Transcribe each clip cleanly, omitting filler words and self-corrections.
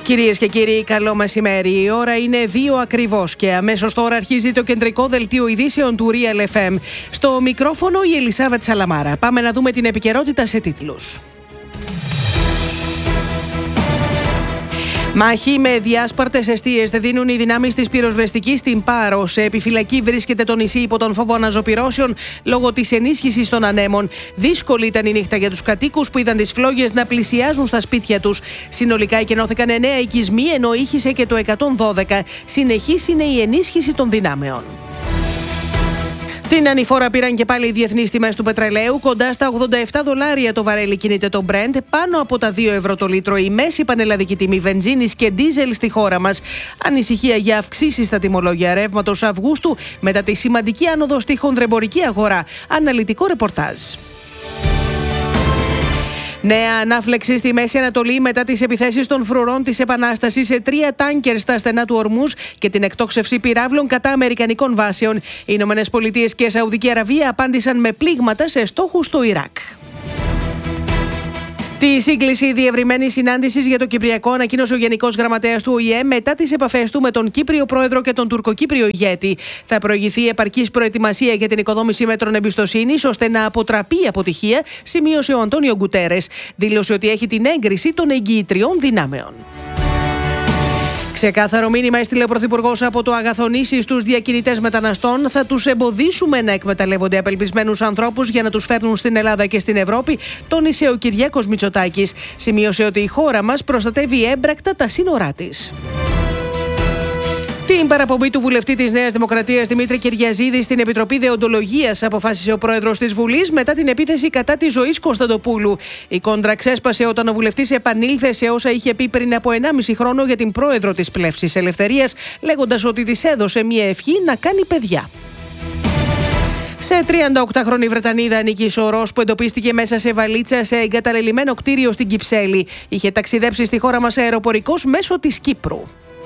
Κυρίες και κύριοι, καλό μεσημέρι. Η ώρα είναι 2 ακριβώς και αμέσως τώρα αρχίζει το κεντρικό δελτίο ειδήσεων του Real FM. Στο μικρόφωνο η Ελισάβετ Σαλαμάρα. Πάμε να δούμε την επικαιρότητα σε τίτλους. Μάχη με διάσπαρτες εστίες δεν δίνουν οι δυνάμεις της πυροσβεστικής στην Πάρο. Σε επιφυλακή βρίσκεται το νησί υπό τον φόβο αναζωπυρώσεων λόγω της ενίσχυσης των ανέμων. Δύσκολη ήταν η νύχτα για τους κατοίκους που είδαν τις φλόγες να πλησιάζουν στα σπίτια τους. Συνολικά εκενώθηκαν 9 οικισμοί, ενώ ήχησε και το 112. Συνεχής είναι η ενίσχυση των δυνάμεων. Την ανηφόρα πήραν και πάλι οι διεθνείς τιμές του πετρελαίου. Κοντά στα $87 το βαρέλι κινείται το Brent, πάνω από τα 2 ευρώ το λίτρο η μέση πανελλαδική τιμή βενζίνης και ντίζελ στη χώρα μας. Ανησυχία για αυξήσεις στα τιμολόγια ρεύματος Αυγούστου μετά τη σημαντική άνοδο στη χονδρεμπορική αγορά. Αναλυτικό ρεπορτάζ. Νέα ανάφλεξη στη Μέση Ανατολή μετά τις επιθέσεις των φρουρών της Επανάστασης σε 3 τάνκερ στα στενά του Ορμούζ και την εκτόξευση πυράβλων κατά αμερικανικών βάσεων. Οι Ηνωμένες Πολιτείες και Σαουδική Αραβία απάντησαν με πλήγματα σε στόχους στο Ιράκ. Τη σύγκληση διευρυμένης συνάντησης για το Κυπριακό ανακοίνωσε ο Γενικός Γραμματέας του ΟΗΕ μετά τις επαφές του με τον Κύπριο Πρόεδρο και τον Τουρκοκύπριο ηγέτη. Θα προηγηθεί επαρκής προετοιμασία για την οικοδόμηση μέτρων εμπιστοσύνης ώστε να αποτραπεί η αποτυχία, σημείωσε ο Αντώνιο Γκουτέρες. Δήλωσε ότι έχει την έγκριση των εγγυητριών δυνάμεων. Ξεκάθαρο μήνυμα έστειλε ο Πρωθυπουργός από το Αγαθονήσι στους διακινητές μεταναστών. Θα τους εμποδίσουμε να εκμεταλλεύονται απελπισμένους ανθρώπους για να τους φέρνουν στην Ελλάδα και στην Ευρώπη, τόνισε ο Κυριάκος Μητσοτάκης. Σημείωσε ότι η χώρα μας προστατεύει έμπρακτα τα σύνορά της. Την παραπομπή του βουλευτή της Νέας Δημοκρατίας Δημήτρη Κυριαζίδη στην Επιτροπή Δεοντολογίας αποφάσισε ο πρόεδρος της Βουλής μετά την επίθεση κατά της Ζωής Κωνσταντοπούλου. Η κόντρα ξέσπασε όταν ο βουλευτής επανήλθε σε όσα είχε πει πριν από 1,5 χρόνο για την πρόεδρο της Πλεύσης Ελευθερίας, λέγοντας ότι της έδωσε μια ευχή να κάνει παιδιά. Σε 38χρονη Βρετανίδα Νίκη Σορός, που εντοπίστηκε μέσα σε βαλίτσα σε εγκαταλελειμμένο κτίριο στην Κυψέλη, είχε ταξιδέψει στη χώρα μας αεροπορικός μέσω της Κύπρου.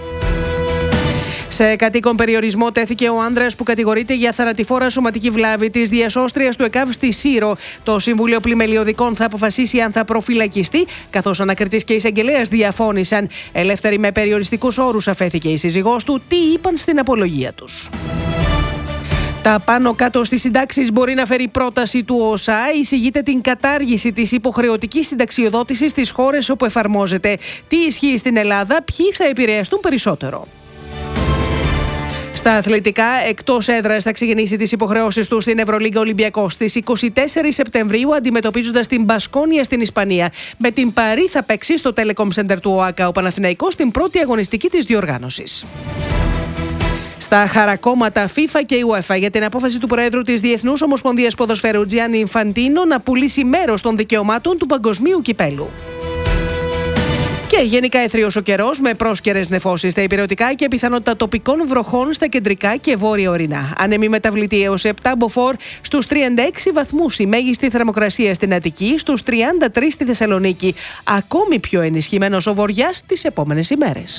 Σε κατοίκον περιορισμό τέθηκε ο άνδρας που κατηγορείται για θανατηφόρα σωματική βλάβη της διασώστριας του ΕΚΑΒ στη Σύρο. Το Συμβούλιο Πλημελιωδικών θα αποφασίσει αν θα προφυλακιστεί, καθώς ο ανακριτής και η εισαγγελέας διαφώνησαν. Ελεύθερη με περιοριστικούς όρους αφέθηκε η σύζυγός του. Τι είπαν στην απολογία τους. Τα πάνω κάτω στις συντάξεις μπορεί να φέρει πρόταση του ΟΣΑ. Εισηγείται την κατάργηση της υποχρεωτικής συνταξιοδότησης στις χώρες όπου εφαρμόζεται. Τι ισχύει στην Ελλάδα, ποιοι θα επηρεαστούν περισσότερο. Στα αθλητικά, εκτός έδρας θα ξεκινήσει τις υποχρεώσεις του στην Ευρωλίγκα Ολυμπιακός στις 24 Σεπτεμβρίου, αντιμετωπίζοντας την Μπασκόνια στην Ισπανία. Με την Παρί θα παίξει στο Telecom Center του ΟΑΚΑ ο Παναθηναϊκός στην πρώτη αγωνιστική της διοργάνωσης. Στα χαρακόμματα FIFA και UEFA για την απόφαση του Προέδρου της Διεθνούς Ομοσπονδίας Ποδοσφαίρου Τζιάννι Ινφαντίνο να πουλήσει μέρος των δικαιωμάτων του Παγκοσμίου Κυπέλου. Και γενικά αιθρίος ο καιρός με πρόσκαιρες νεφώσεις στα ηπειρωτικά και πιθανότητα τοπικών βροχών στα κεντρικά και βόρεια ορεινά. Άνεμη μεταβλητή έως 7 μποφόρ, στους 36 βαθμούς η μέγιστη θερμοκρασία στην Αττική, στους 33 στη Θεσσαλονίκη. Ακόμη πιο ενισχυμένος ο βοριάς τις επόμενες ημέρες.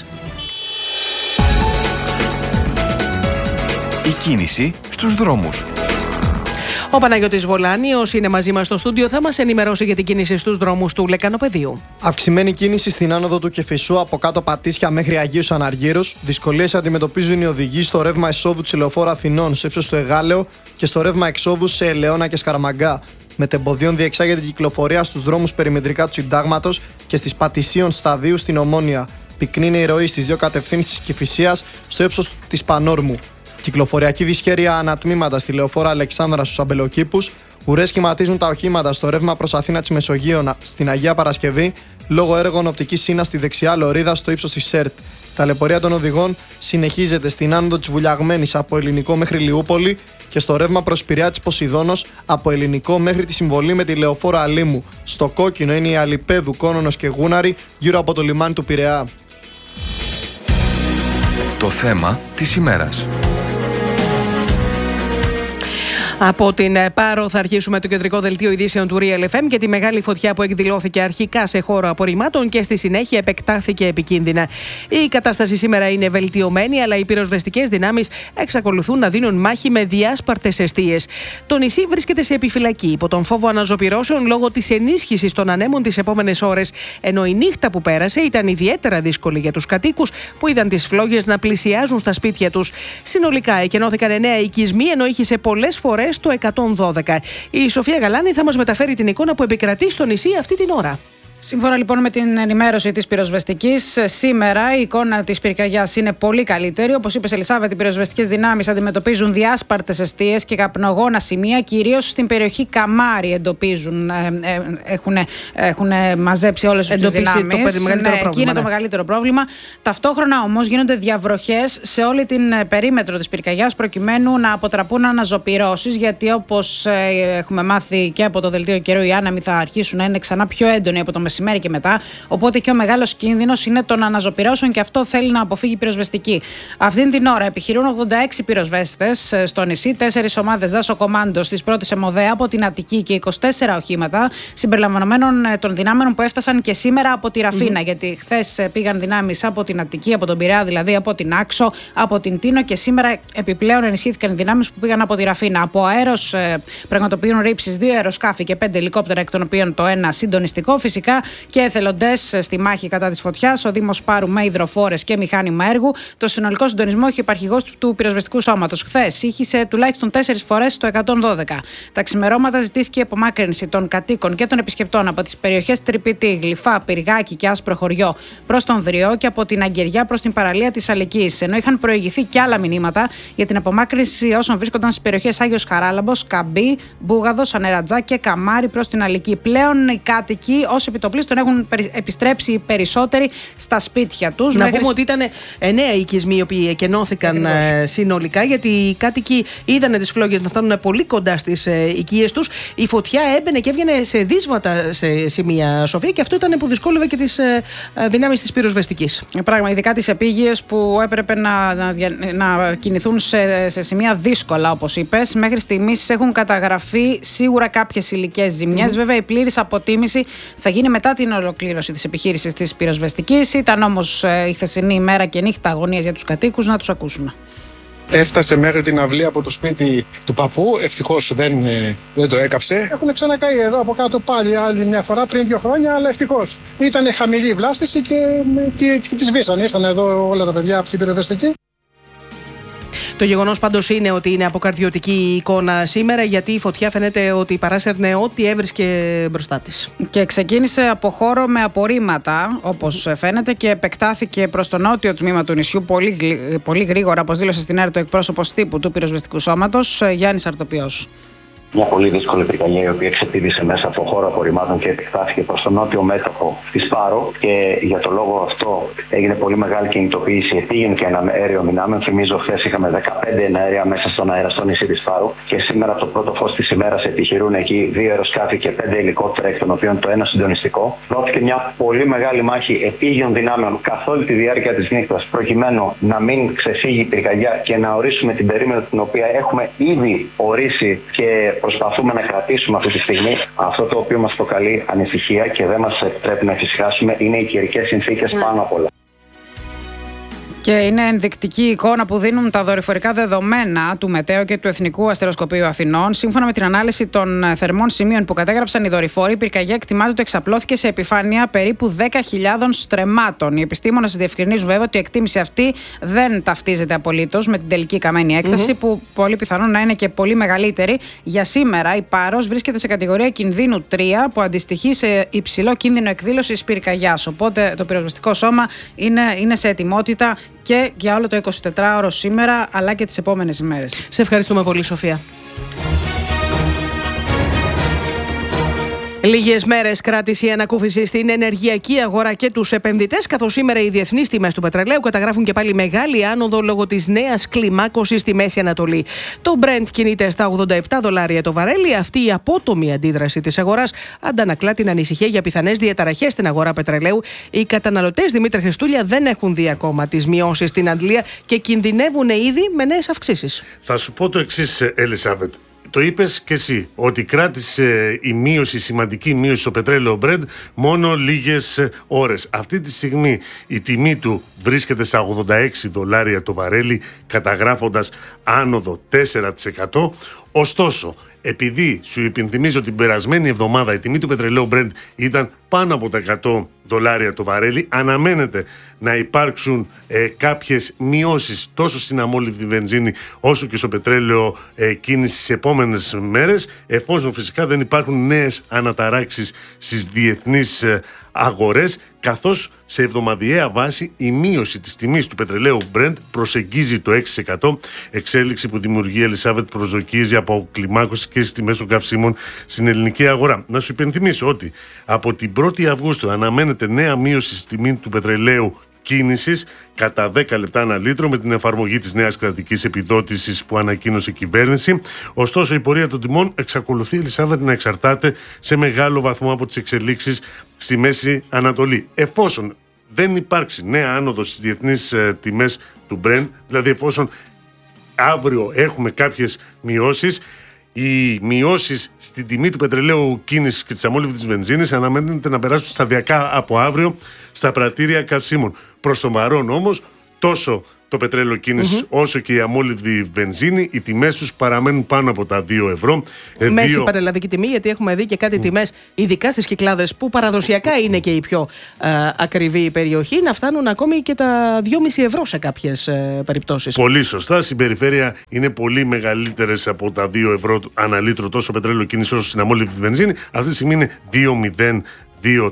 Η κίνηση στους δρόμους. Ο Παναγιώτης Βολάνιος είναι μαζί μας στο στούντιο, θα μας ενημερώσει για την κίνηση στους δρόμους του Λεκανοπεδίου. Αυξημένη κίνηση στην άνοδο του Κεφισού από κάτω Πατήσια μέχρι Αγίους Αναργύρους. Δυσκολίες αντιμετωπίζουν οι οδηγοί στο ρεύμα εισόδου της Λεωφόρου Αθηνών σε ύψος του Εγάλεο και στο ρεύμα εξόδου σε Ελαιώνα και Σκαραμαγκά. Μετεμποδίων διεξάγεται κυκλοφορία στους δρόμους περιμετρικά του Συντάγματος και στις Πατησίων Σταδίου στην Ομόνια. Πυκνή είναι η ροή στις δύο κατευθύνσεις της Κηφισίας στο ύψος της Πανόρμου. Κυκλοφοριακή δυσχέρεια ανατμήματα στη Λεωφόρα Αλεξάνδρα στους Αμπελοκήπους. Ουρές σχηματίζουν τα οχήματα στο ρεύμα προς Αθήνα της Μεσογείου στην Αγία Παρασκευή λόγω έργων οπτικής σύνας στη δεξιά λωρίδα στο ύψος της ΣΕΡΤ. Ταλαιπωρία των οδηγών συνεχίζεται στην άνοδο της Βουλιαγμένης από Ελληνικό μέχρι Λιούπολη και στο ρεύμα προς Πειραιά της Ποσειδώνος από Ελληνικό μέχρι τη συμβολή με τη Λεωφόρα Αλήμου. Στο κόκκινο είναι η Αλιπέδου, Κόνονος και Γούναρη γύρω από το λιμάνι του Πειραιά. Το θέμα της ημέρας. Από την Πάρο θα αρχίσουμε το κεντρικό δελτίο ειδήσεων του Real FM και τη μεγάλη φωτιά που εκδηλώθηκε αρχικά σε χώρο απορριμμάτων και στη συνέχεια επεκτάθηκε επικίνδυνα. Η κατάσταση σήμερα είναι βελτιωμένη, αλλά οι πυροσβεστικές δυνάμεις εξακολουθούν να δίνουν μάχη με διάσπαρτες εστίες. Το νησί βρίσκεται σε επιφυλακή υπό τον φόβο αναζωπυρώσεων λόγω της ενίσχυσης των ανέμων τις επόμενες ώρες, ενώ η νύχτα που πέρασε ήταν ιδιαίτερα δύσκολη για τους κατοίκους που είδαν τις φλόγες να πλησιάζουν στα σπίτια τους. Συνολικά εκενώθηκαν 9 οικισμοί, ενώ ήχησε πολλές φορές το 112. Η Σοφία Γαλάνη θα μας μεταφέρει την εικόνα που επικρατεί στο νησί αυτή την ώρα. Σύμφωνα λοιπόν με την ενημέρωση της πυροσβεστικής, σήμερα η εικόνα της πυρκαγιάς είναι πολύ καλύτερη. Όπως είπε Ελισάβετ, οι πυροσβεστικές δυνάμεις αντιμετωπίζουν διάσπαρτες εστίες και καπνογόνα σημεία, κυρίως στην περιοχή Καμάρι εντοπίζουν. Έχουν μαζέψει όλες τις δυνάμεις. Εκεί είναι το μεγαλύτερο πρόβλημα. Ταυτόχρονα όμως γίνονται διαβροχές σε όλη την περίμετρο της πυρκαγιάς προκειμένου να αποτραπούν αναζωπυρώσεις, γιατί όπως έχουμε μάθει και από το δελτίο καιρού, οι άνεμοι θα αρχίσουν να είναι ξανά πιο έντονοι από το μεσημέρι και μετά. Οπότε και ο μεγάλος κίνδυνος είναι των αναζωπυρώσεων και αυτό θέλει να αποφύγει η πυροσβεστική. Αυτήν την ώρα επιχειρούν 86 πυροσβέστες στο νησί, 4 ομάδες δάσο-κομάντος της πρώτης ΕΜΟΔΕ από την Αττική και 24 οχήματα, συμπεριλαμβανομένων των δυνάμεων που έφτασαν και σήμερα από τη Ραφίνα. Γιατί χθες πήγαν δυνάμεις από την Αττική, από τον Πειραιά, δηλαδή από την Άξο, από την Τίνο, και σήμερα επιπλέον ενισχύθηκαν οι δυνάμεις που πήγαν από τη Ραφίνα. Από αέρος πραγματοποιούν ρήψεις 2 αεροσκάφη και 5 ελικόπτερα, εκ των οποίων το ένα συντονιστικό. Φυσικά και εθελοντές στη μάχη κατά της φωτιάς, ο Δήμος Πάρου με υδροφόρες και μηχάνημα έργου. Το συνολικό συντονισμό έχει ο υπαρχηγός του πυροσβεστικού σώματος. Χθες ήχησε τουλάχιστον 4 φορές το 112. Τα ξημερώματα ζητήθηκε η απομάκρυνση των κατοίκων και των επισκεπτών από τις περιοχές Τρυπητή, Γλυφά, Πυργάκι και Άσπρο Χωριό προς τον Δριό και από την Αγκεριά προς την παραλία της Αλεκής. Ενώ είχαν προηγηθεί και άλλα μηνύματα για την απομάκρυνση όσων βρίσκονταν στις περιοχές Άγιος Χαράλαμπος, Καμπή, Μπούγαδος, Ανερατζά και Καμάρι προς την Αλεκή. Πλέον οι κάτοικοι ως επιτοπλίστων έχουν επιστρέψει οι περισσότεροι στα σπίτια τους. Να πούμε ότι ήταν 9 οικισμοί οι οποίοι εκενώθηκαν συνολικά, γιατί οι κάτοικοι είδανε τις φλόγες να φτάνουν πολύ κοντά στις οικίες τους. Η φωτιά έμπαινε και έβγαινε σε δύσβατα σε σημεία, Σοφία, και αυτό ήταν που δυσκόλευε και τις δυνάμεις της πυροσβεστικής. Πράγμα, ειδικά τις επίγειες που έπρεπε να κινηθούν σε σημεία δύσκολα, όπως είπες. Μέχρι στιγμής έχουν καταγραφεί σίγουρα κάποιες υλικές ζημιές. Βέβαια, η πλήρης αποτίμηση θα γίνει μετά την ολοκλήρωση της επιχείρησης της πυροσβεστικής. Ήταν όμως η χθεσινή ημέρα και νύχτα αγωνίας για τους κατοίκους. Να τους ακούσουμε. Έφτασε μέχρι την αυλή από το σπίτι του παππού. Ευτυχώς δεν το έκαψε. Έχουν ξανακαεί εδώ από κάτω πάλι άλλη μια φορά πριν 2 χρόνια, αλλά ευτυχώς. Ήταν χαμηλή η βλάστηση και τη σβήσανε. Ήρθαν εδώ όλα τα παιδιά από την πυροσβεστική. Το γεγονός πάντως είναι ότι είναι αποκαρδιωτική η εικόνα σήμερα, γιατί η φωτιά φαίνεται ότι παράσερνε ό,τι έβρισκε μπροστά της. Και ξεκίνησε από χώρο με απορρίμματα, όπως φαίνεται, και επεκτάθηκε προς το νότιο τμήμα του νησιού πολύ γρήγορα, όπως δήλωσε στην ΕΡΤ ο εκπρόσωπος τύπου του πυροσβεστικού σώματος, Γιάννης Αρτοπιός. Μια πολύ δύσκολη πυρκαγιά, η οποία ξεπήδησε μέσα από χώρο απορριμμάτων και επεκτάθηκε προς το νότιο μέτωπο της Πάρο. Και για το λόγο αυτό έγινε πολύ μεγάλη κινητοποίηση επίγειων και αέριων δυνάμεων. Θυμίζω, χθες είχαμε 15 αέρια μέσα στον αέρα στο νησί της Πάρου. Και σήμερα, από το πρώτο φως της ημέρας, επιχειρούν εκεί 2 αεροσκάφη και 5 ελικόπτερα, εκ των οποίων το ένα συντονιστικό. Δόθηκε μια πολύ μεγάλη μάχη επίγειων δυνάμεων καθ' όλη τη διάρκεια της νύχτας, προκειμένου να μην ξεφύγει η πυρκαγιά και να ορίσουμε την περίμετρο την οποία έχουμε ήδη ορίσει και προσπαθούμε να κρατήσουμε αυτή τη στιγμή. Αυτό το οποίο μας προκαλεί ανησυχία και δεν μας επιτρέπει να εφησυχάσουμε είναι οι καιρικές συνθήκες πάνω απ' όλα. Και είναι ενδεικτική εικόνα που δίνουν τα δορυφορικά δεδομένα του Μετέο και του Εθνικού Αστεροσκοπείου Αθηνών. Σύμφωνα με την ανάλυση των θερμών σημείων που κατέγραψαν οι δορυφόροι, η πυρκαγιά εκτιμάται ότι εξαπλώθηκε σε επιφάνεια περίπου 10.000 στρεμμάτων. Οι επιστήμονες διευκρινίζουν βέβαια ότι η εκτίμηση αυτή δεν ταυτίζεται απολύτως με την τελική καμένη έκταση, που πολύ πιθανόν να είναι και πολύ μεγαλύτερη. Για σήμερα η Πάρος βρίσκεται σε κατηγορία κινδύνου 3, που αντιστοιχεί σε υψηλό κίνδυνο εκδήλωσης πυρκαγιάς. Οπότε το πυροσβεστικό σώμα είναι σε ετοιμότητα και για όλο το 24ωρο σήμερα, αλλά και τις επόμενες ημέρες. Σε ευχαριστούμε πολύ, Σοφία. Λίγες μέρες κράτησε η ανακούφιση στην ενεργειακή αγορά και τους επενδυτές, καθώς σήμερα οι διεθνείς τιμές του πετρελαίου καταγράφουν και πάλι μεγάλη άνοδο λόγω της νέας κλιμάκωσης στη Μέση Ανατολή. Το Brent κινείται στα $87 το βαρέλι. Αυτή η απότομη αντίδραση της αγοράς αντανακλά την ανησυχία για πιθανές διαταραχές στην αγορά πετρελαίου. Οι καταναλωτές, Δημήτρη Χριστούλια, δεν έχουν δει ακόμα τις μειώσεις στην αντλία και κινδυνεύουν ήδη με νέες αυξήσεις. Θα σου πω το εξής, Ελισάβετ. το είπες και εσύ, ότι κράτησε η σημαντική μείωση στο πετρέλαιο Brent μόνο λίγες ώρες. Αυτή τη στιγμή η τιμή του βρίσκεται στα $86 το βαρέλι, καταγράφοντας άνοδο 4%. Ωστόσο, επειδή σου υπενθυμίζω ότι την περασμένη εβδομάδα η τιμή του πετρελαίου Brent ήταν πάνω από τα $100 το βαρέλι, αναμένεται να υπάρξουν κάποιες μειώσεις τόσο στην αμόλυβδη βενζίνη όσο και στο πετρέλαιο κίνηση στις επόμενες μέρες, εφόσον φυσικά δεν υπάρχουν νέες αναταράξεις στις διεθνείς αγορές, καθώς σε εβδομαδιαία βάση η μείωση της τιμής του πετρελαίου Brent προσεγγίζει το 6%, εξέλιξη που δημιουργεί, Ελισάβετ, προσδοκίες για αποκλιμάκωση και στις τιμές των καυσίμων στην ελληνική αγορά. Να σου υπενθυμίσω ότι από την 1η Αυγούστου αναμένεται νέα μείωση στη τιμή του πετρελαίου κίνησης κατά 10 λεπτά ανά λίτρο με την εφαρμογή της νέας κρατικής επιδότησης που ανακοίνωσε η κυβέρνηση. Ωστόσο, η πορεία των τιμών εξακολουθεί, Ελισάβετ, να εξαρτάται σε μεγάλο βαθμό από τις εξελίξεις στη Μέση Ανατολή. Εφόσον δεν υπάρξει νέα άνοδος στις διεθνείς τιμές του Brent, δηλαδή εφόσον αύριο έχουμε κάποιες μειώσεις, οι μειώσεις στην τιμή του πετρελαίου κίνησης και της αμόλυβδης βενζίνης αναμένεται να περάσουν σταδιακά από αύριο στα πρατήρια καυσίμων. Προς το παρόν όμως, τόσο το πετρέλαιο κίνησης όσο και η αμόλυβδη βενζίνη, οι τιμές τους παραμένουν πάνω από τα 2 ευρώ. Μέση πανελλαδική τιμή, γιατί έχουμε δει και κάτι τιμές, ειδικά στις Κυκλάδες, που παραδοσιακά είναι και η πιο ακριβή περιοχή, να φτάνουν ακόμη και τα 2,5 ευρώ σε κάποιες περιπτώσεις. Πολύ σωστά. Στην περιφέρεια είναι πολύ μεγαλύτερες από τα 2 ευρώ ανά λίτρο τόσο πετρέλαιο κίνησης όσο στην αμόλυβδη βενζίνη. Αυτή τη στιγμή είναι 2,02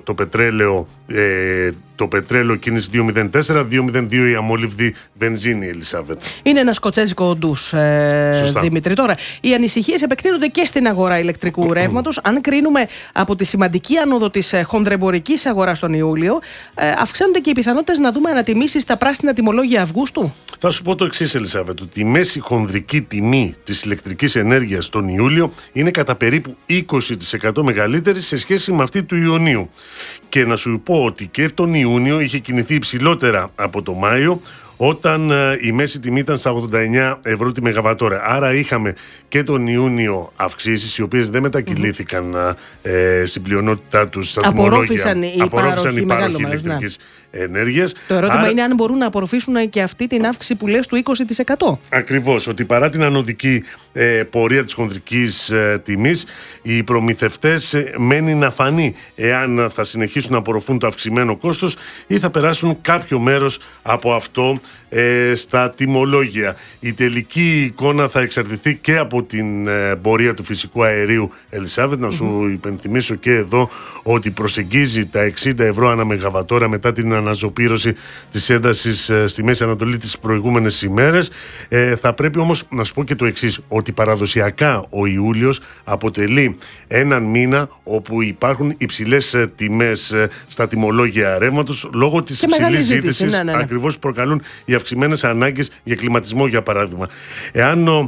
το πετρέλαιο κίνηση 2,04, 2,02 η αμόλυβδη βενζίνη, Ελισάβετ. Είναι ένα σκοτσέζικο ντους, Δημήτρη. Τώρα, οι ανησυχίες επεκτείνονται και στην αγορά ηλεκτρικού ρεύματος. Αν κρίνουμε από τη σημαντική άνοδο της χονδρεμπορικής αγοράς τον Ιούλιο, αυξάνονται και οι πιθανότητες να δούμε ανατιμήσεις στα πράσινα τιμολόγια Αυγούστου. Θα σου πω το εξής, Ελισάβετ, ότι η μέση χονδρική τιμή της ηλεκτρικής ενέργειας τον Ιούλιο είναι κατά περίπου 20% μεγαλύτερη σε σχέση με αυτή του Ιουνίου. Και να σου πω ότι και τον Ιούνιο είχε κινηθεί υψηλότερα από το Μάιο, όταν η μέση τιμή ήταν στα 89 ευρώ τη μεγαβατόρα. Άρα είχαμε και τον Ιούνιο αυξήσεις, οι οποίες δεν μετακυλήθηκαν στην πλειονότητά τους στα τιμολόγια. Απορρόφησαν οι πάροχοι ηλεκτρικής ενέργειας. Το ερώτημα είναι αν μπορούν να απορροφήσουν και αυτή την αύξηση που λες του 20%. Ακριβώς, ότι παρά την ανωδική πορεία της χονδρικής τιμής, οι προμηθευτές μένει να φανεί εάν θα συνεχίσουν να απορροφούν το αυξημένο κόστος ή θα περάσουν κάποιο μέρος από αυτό στα τιμολόγια. Η τελική εικόνα θα εξαρτηθεί και από την πορεία του φυσικού αερίου, Ελισάβετ. Να σου υπενθυμίσω και εδώ ότι προσεγγίζει τα 60 ευρώ ανά μεγαβατόρα μετά την αναζωπήρωση της έντασης στη Μέση Ανατολή τις προηγούμενες ημέρες. Θα πρέπει όμως να σου πω και το εξής, ότι παραδοσιακά ο Ιούλιος αποτελεί έναν μήνα όπου υπάρχουν υψηλές τιμές στα τιμολόγια ρεύματος λόγω της υψηλής ζήτησης, ακριβώς προκαλούν οι αυξημένες ανάγκες για κλιματισμό, για παράδειγμα. Εάν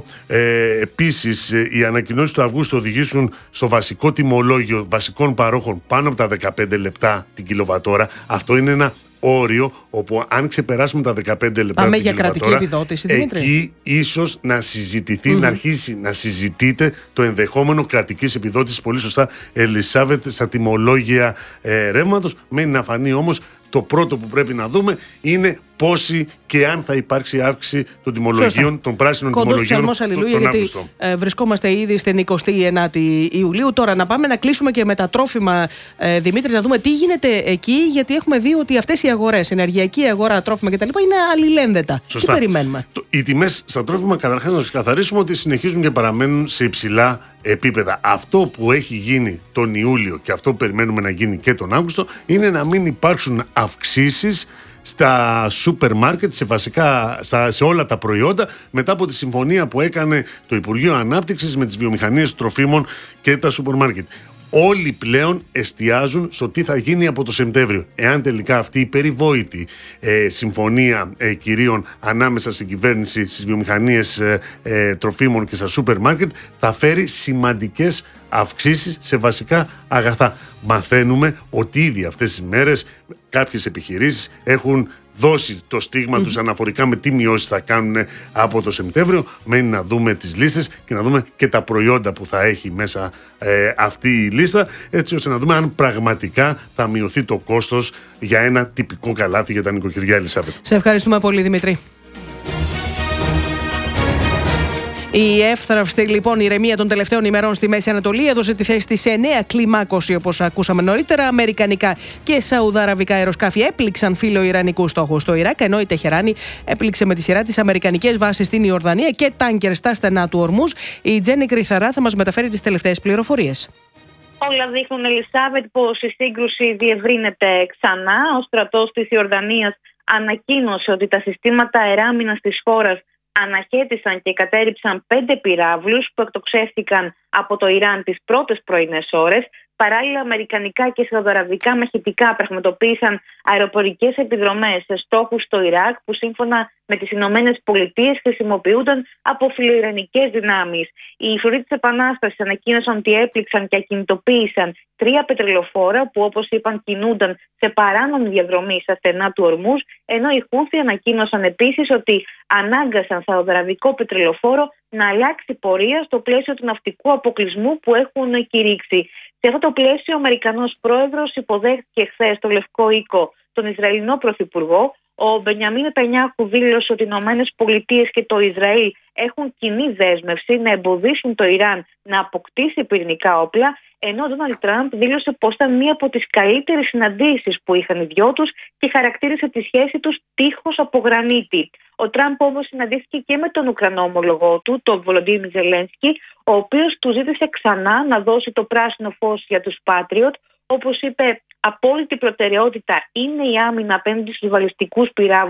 επίσης οι ανακοινώσεις του Αυγούστου οδηγήσουν στο βασικό τιμολόγιο βασικών παρόχων πάνω από τα 15 λεπτά την κιλοβατόρα, αυτό είναι ένα όριο όπου αν ξεπεράσουμε τα 15 λεπτά πάμε την για κρατική επιδότηση, Δημήτρη. Εκεί ίσως να συζητηθεί, να αρχίσει να συζητείται το ενδεχόμενο κρατικής επιδότησης, πολύ σωστά, Ελισάβετ, στα τιμολόγια ρεύματος. Μένει να φανεί όμως, το πρώτο που πρέπει να δούμε είναι πόση και αν θα υπάρξει αύξηση των τιμολογίων, των πράσινων τιμολογίων τον Αύγουστο. Βρισκόμαστε ήδη στην 29η Ιουλίου. Τώρα να πάμε να κλείσουμε και με τα τρόφιμα, Δημήτρη, να δούμε τι γίνεται εκεί, γιατί έχουμε δει ότι αυτές οι αγορές, ενεργειακή αγορά, τρόφιμα κτλ. Είναι αλληλένδετα. Σωστά. Τι περιμένουμε? Οι τιμές στα τρόφιμα, καταρχάς να ξεκαθαρίσουμε ότι συνεχίζουν και παραμένουν σε υψηλά επίπεδα. Αυτό που έχει γίνει τον Ιούλιο και αυτό που περιμένουμε να γίνει και τον Αύγουστο είναι να μην υπάρξουν αυξήσεις στα σούπερ μάρκετ, σε όλα τα προϊόντα, μετά από τη συμφωνία που έκανε το Υπουργείο Ανάπτυξης με τις βιομηχανίες τροφίμων και τα σούπερ μάρκετ. Όλοι πλέον εστιάζουν στο τι θα γίνει από το Σεπτέμβριο. Εάν τελικά αυτή η περιβόητη συμφωνία κυρίων ανάμεσα στην κυβέρνηση, στις βιομηχανίες τροφίμων και στα σούπερ μάρκετ θα φέρει σημαντικές αυξήσεις σε βασικά αγαθά. Μαθαίνουμε ότι ήδη αυτές τις μέρες κάποιες επιχειρήσεις έχουν δώσει το στίγμα τους αναφορικά με τι μειώσεις θα κάνουν από το Σεπτέμβριο. Μένει να δούμε τις λίστες και να δούμε και τα προϊόντα που θα έχει μέσα αυτή η λίστα, έτσι ώστε να δούμε αν πραγματικά θα μειωθεί το κόστος για ένα τυπικό καλάθι για τα νοικοκυριά, Ελισάβετ. Σε ευχαριστούμε πολύ, Δημήτρη. Η εύθραυστη λοιπόν ηρεμία των τελευταίων ημερών στη Μέση Ανατολή έδωσε τη θέση της σε νέα κλιμάκωση, όπως ακούσαμε νωρίτερα. Αμερικανικά και σαουδαραβικά αεροσκάφη έπληξαν φιλοϊρανικούς στόχους στο Ιράκ, ενώ η Τεχεράνη έπληξε με τη σειρά της αμερικανικές βάσεις στην Ιορδανία και τάνκερ στα στενά του Ορμούζ. Η Τζέννη Κρυθαρά θα μας μεταφέρει τις τελευταίες πληροφορίες. Όλα δείχνουν, Ελισάβετ, πως η σύγκρουση διευρύνεται ξανά. Ο στρατός της Ιορδανίας ανακοίνωσε ότι τα συστήματα αεράμινας της χώρας αναχέτησαν και κατέριψαν 5 πυράβλους που εκτοξεύτηκαν από το Ιράν τις πρώτες πρωινές ώρες. Παράλληλα, αμερικανικά και σαουδαραβικά μαχητικά πραγματοποίησαν αεροπορικές επιδρομές σε στόχους στο Ιράκ που σύμφωνα με τις Ηνωμένες Πολιτείες χρησιμοποιούνταν από φιλοϊρανικές δυνάμεις. Οι φρουροί της Επανάστασης ανακοίνωσαν ότι έπληξαν και ακινητοποίησαν 3 πετρελοφόρα που, όπως είπαν, κινούνταν σε παράνομη διαδρομή στα στενά του Ορμούζ, ενώ οι Χούθι ανακοίνωσαν επίσης ότι ανάγκασαν σαουδαραβικό πετρελοφόρο να αλλάξει πορεία στο πλαίσιο του ναυτικού αποκλεισμού που έχουν κηρύξει. Σε αυτό το πλαίσιο, ο Αμερικανός πρόεδρος υποδέχθηκε χθες στο Λευκό Οίκο τον Ισραηλινό Πρωθυπουργό. Ο Μπενιαμίν Νετανιάχου δήλωσε ότι οι Ηνωμένες Πολιτείες και το Ισραήλ έχουν κοινή δέσμευση να εμποδίσουν το Ιράν να αποκτήσει πυρηνικά όπλα, ενώ ο Ντόναλντ Τραμπ δήλωσε πως ήταν μία από τις καλύτερες συναντήσεις που είχαν οι δυο τους και χαρακτήρισε τη σχέση τους τείχος από γρανίτη. Ο Τραμπ όμως συναντήθηκε και με τον Ουκρανό ομολογό του, τον Βολοντίμιρ Ζελένσκι, ο οποίος του ζήτησε ξανά να δώσει το πράσινο φως για τους Patriot. Όπως είπε, απόλυτη προτεραιότητα είναι η άμυνα απέναντι στους βαλιστικούς πυράβλους